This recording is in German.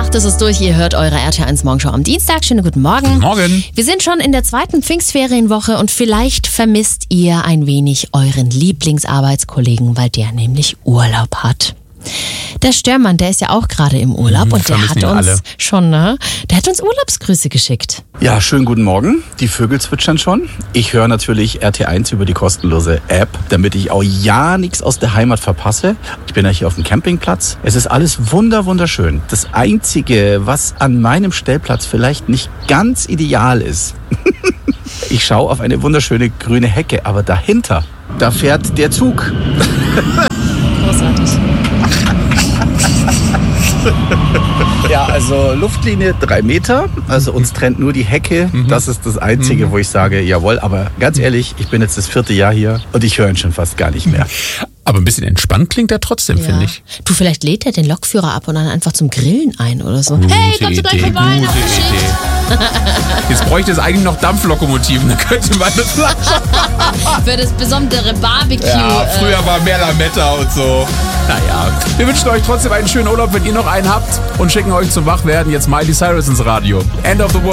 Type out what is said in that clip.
das ist durch. Ihr hört eure RT1 Morgenshow am Dienstag. Schönen guten Morgen. Guten Morgen. Wir sind schon in der zweiten Pfingstferienwoche und vielleicht vermisst ihr ein wenig euren Lieblingsarbeitskollegen, weil der nämlich Urlaub hat. Der Störmann, der ist ja auch gerade im Urlaub und der hat uns der hat uns Urlaubsgrüße geschickt. Ja, schönen guten Morgen. Die Vögel zwitschern schon. Ich höre natürlich RT1 über die kostenlose App, damit ich auch ja nichts aus der Heimat verpasse. Ich bin ja hier auf dem Campingplatz. Es ist alles wunderschön. Das Einzige, was an meinem Stellplatz vielleicht nicht ganz ideal ist, ich schaue auf eine wunderschöne grüne Hecke, aber dahinter, da fährt der Zug. Großartig. Ja, also Luftlinie 3 Meter, also uns trennt nur die Hecke. Das ist das Einzige, wo ich sage, jawohl, aber ganz ehrlich, ich bin jetzt das 4. Jahr hier und ich höre ihn schon fast gar nicht mehr. Aber ein bisschen entspannt klingt er trotzdem, finde ich. Du, vielleicht lädt er den Lokführer ab und dann einfach zum Grillen ein oder so. Hey, kommst du gleich vorbei? Gute Idee. Jetzt bräuchte es eigentlich noch Dampflokomotiven, da könnte man das Für das besondere Barbecue. Ja, früher war mehr Lametta und so. Naja, wir wünschen euch trotzdem einen schönen Urlaub, wenn ihr noch einen habt und schicken euch zum Wachwerden jetzt Miley Cyrus ins Radio. End of the World.